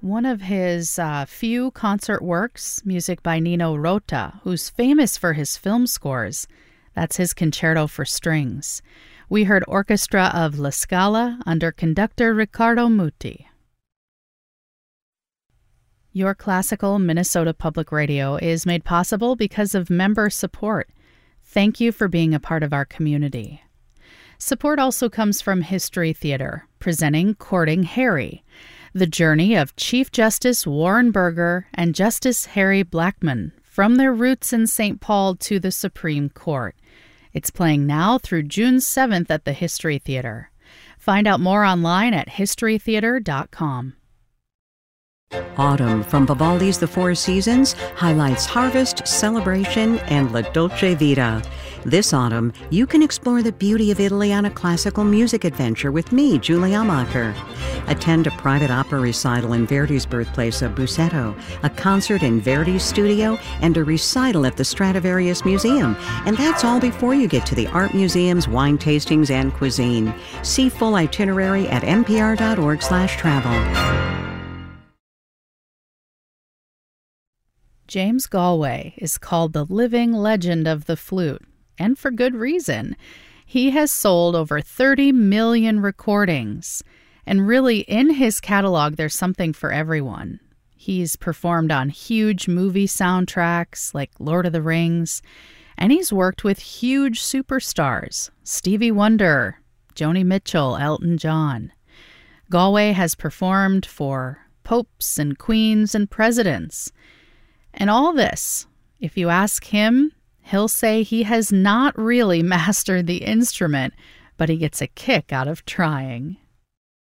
one of his few concert works, music by Nino Rota, who's famous for his film scores. That's his Concerto for Strings. We heard Orchestra of La Scala under conductor Riccardo Muti. Your Classical Minnesota Public Radio is made possible because of member support. Thank you for being a part of our community. Support also comes from History Theater, presenting Courting Harry, the journey of Chief Justice Warren Burger and Justice Harry Blackmun from their roots in St. Paul to the Supreme Court. It's playing now through June 7th at the History Theater. Find out more online at historytheater.com. Autumn from Vivaldi's The Four Seasons highlights harvest, celebration, and La Dolce Vita. This autumn, you can explore the beauty of Italy on a classical music adventure with me, Julie Amacher. Attend a private opera recital in Verdi's birthplace of Busseto, a concert in Verdi's studio, and a recital at the Stradivarius Museum. And that's all before you get to the art museums, wine tastings, and cuisine. See full itinerary at npr.org/travel. James Galway is called the living legend of the flute, and for good reason. He has sold over 30 million recordings, and really in his catalog there's something for everyone. He's performed on huge movie soundtracks like Lord of the Rings, and he's worked with huge superstars, Stevie Wonder, Joni Mitchell, Elton John. Galway has performed for popes and queens and presidents. And all this, if you ask him, he'll say he has not really mastered the instrument, but he gets a kick out of trying.